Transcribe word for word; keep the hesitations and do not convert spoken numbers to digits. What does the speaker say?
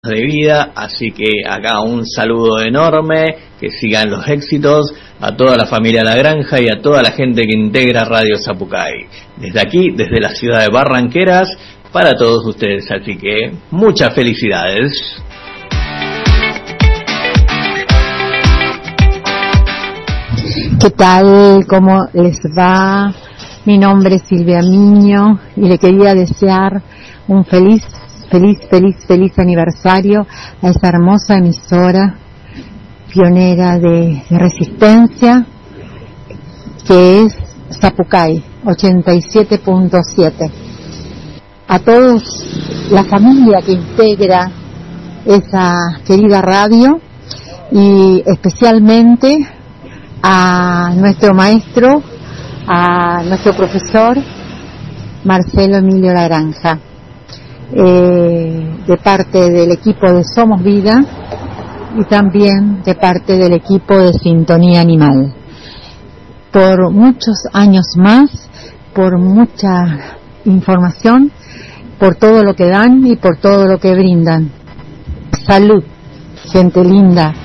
de vida, así que acá un saludo enorme, que sigan los éxitos a toda la familia La Granja y a toda la gente que integra Radio Zapucay. Desde aquí, desde la ciudad de Barranqueras, para todos ustedes, así que muchas felicidades. ¿Qué tal? ¿Cómo les va? Mi nombre es Silvia Miño y le quería desear un feliz, feliz, feliz, feliz aniversario a esa hermosa emisora pionera de, de resistencia que es Zapucay ochenta y siete punto siete. A todos la familia que integra esa querida radio y especialmente a nuestro maestro, a nuestro profesor Marcelo Emilio La Granja, eh, de parte del equipo de Somos Vida y también de parte del equipo de Sintonía Animal. Por muchos años más, por mucha información, por todo lo que dan y por todo lo que brindan. Salud, gente linda.